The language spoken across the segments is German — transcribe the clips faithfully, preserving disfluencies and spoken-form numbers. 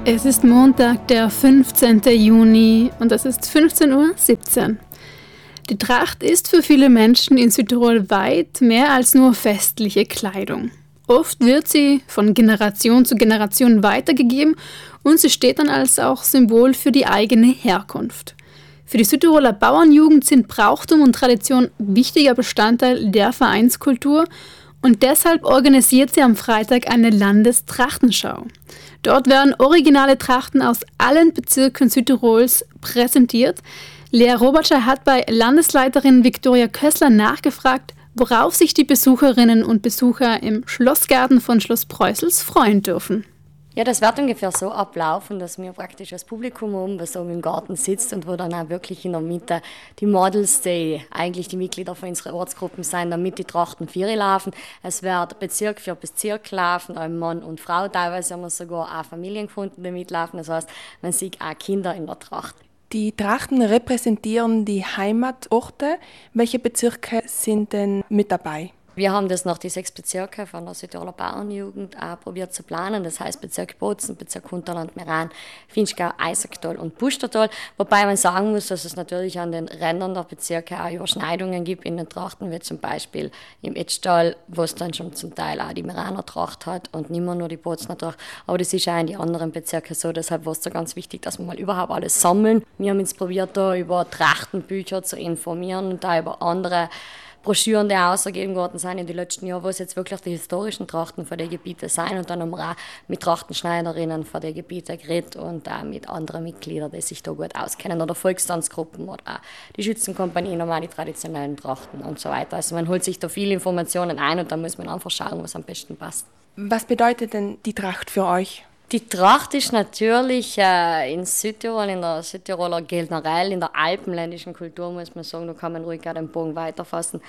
Es ist Montag, der fünfzehnten Juni und es ist fünfzehn Uhr siebzehn. Die Tracht ist für viele Menschen in Südtirol weit mehr als nur festliche Kleidung. Oft wird sie von Generation zu Generation weitergegeben und sie steht dann als auch Symbol für die eigene Herkunft. Für die Südtiroler Bauernjugend sind Brauchtum und Tradition wichtiger Bestandteil der Vereinskultur und deshalb organisiert sie am Freitag eine Landestrachtenschau. Dort werden originale Trachten aus allen Bezirken Südtirols präsentiert. Lea Robatscher hat bei Landesleiterin Viktoria Kössler nachgefragt, worauf sich die Besucherinnen und Besucher im Schlossgarten von Schloss Preußels freuen dürfen. Ja, das wird ungefähr so ablaufen, dass wir praktisch das Publikum um, was oben im Garten sitzt und wo dann auch wirklich in der Mitte die Models, die eigentlich die Mitglieder von unseren Ortsgruppen sind, damit die Trachten vier laufen. Es wird Bezirk für Bezirk laufen, auch Mann und Frau. Teilweise haben wir sogar auch Familien gefunden, die mitlaufen. Das heißt, man sieht auch Kinder in der Tracht. Die Trachten repräsentieren die Heimatorte. Welche Bezirke sind denn mit dabei? Wir haben das nach die sechs Bezirke von der Südtiroler Bauernjugend auch probiert zu planen. Das heißt Bezirk Bozen, Bezirk Unterland, Meran, Vinschgau, Eisacktal und Pustertal. Wobei man sagen muss, dass es natürlich an den Rändern der Bezirke auch Überschneidungen gibt in den Trachten, wie zum Beispiel im Etztal, wo es dann schon zum Teil auch die Meraner Tracht hat und nicht mehr nur die Bozener Tracht. Aber das ist auch in den anderen Bezirken so. Deshalb war es da ganz wichtig, dass wir mal überhaupt alles sammeln. Wir haben uns probiert, da über Trachtenbücher zu informieren und da über andere Broschüren, die ausgegeben worden sind in den letzten Jahren, wo es jetzt wirklich die historischen Trachten von den Gebieten sind. Und dann haben wir auch mit Trachtenschneiderinnen von den Gebieten geredet und auch mit anderen Mitgliedern, die sich da gut auskennen. Oder Volkstanzgruppen oder auch die Schützenkompanien haben auch die traditionellen Trachten und so weiter. Also man holt sich da viele Informationen ein und dann muss man einfach schauen, was am besten passt. Was bedeutet denn die Tracht für euch? Die Tracht ist natürlich äh, in Südtirol, in der Südtiroler generell, in der alpenländischen Kultur, muss man sagen, da kann man ruhig auch den Bogen weiterfassen,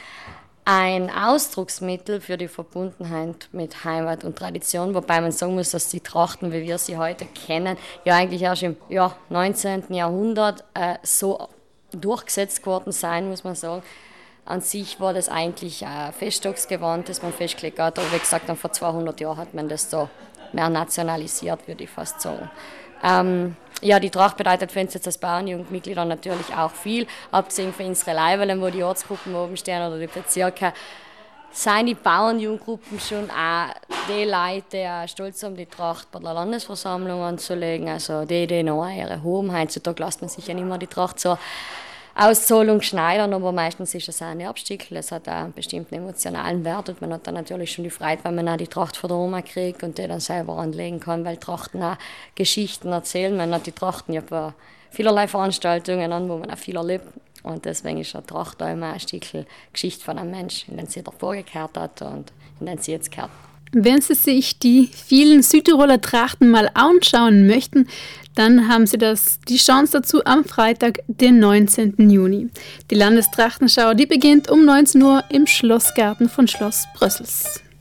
ein Ausdrucksmittel für die Verbundenheit mit Heimat und Tradition, wobei man sagen muss, dass die Trachten, wie wir sie heute kennen, ja eigentlich erst im ja, neunzehnten Jahrhundert äh, so durchgesetzt worden sein, muss man sagen. An sich war das eigentlich ein Festtagsgewand, das man festgelegt hat, aber wie gesagt, dann vor zweihundert Jahren hat man das so mehr nationalisiert, würde ich fast sagen. Ähm, ja, die Tracht bedeutet für uns jetzt als Bauernjugendmitglieder natürlich auch viel. Abgesehen von unseren Leibeln, wo die Ortsgruppen oben stehen oder die Bezirke, sind die Bauernjugendgruppen schon auch die Leute, die auch stolz haben, die Tracht bei der Landesversammlung anzulegen. Also die, die noch ihre haben. Heutzutage lässt man sich ja nicht mehr die Tracht so Auszahlung schneidern, aber meistens ist es auch ein Erbstückel. Es hat auch einen bestimmten emotionalen Wert und man hat dann natürlich schon die Freude, wenn man auch die Tracht von der Oma kriegt und die dann selber anlegen kann, weil Trachten auch Geschichten erzählen. Man hat die Trachten ja bei vielerlei Veranstaltungen an, wo man auch viel erlebt und deswegen ist eine Tracht auch immer ein Stückchen Geschichte von einem Menschen, in den sie davor gekehrt hat und in den sie jetzt kehrt. Wenn Sie sich die vielen Südtiroler Trachten mal anschauen möchten, dann haben Sie das, die Chance dazu am Freitag, den neunzehnten Juni. Die Landestrachtenschau, die beginnt um neunzehn Uhr im Schlossgarten von Schloss Preußels.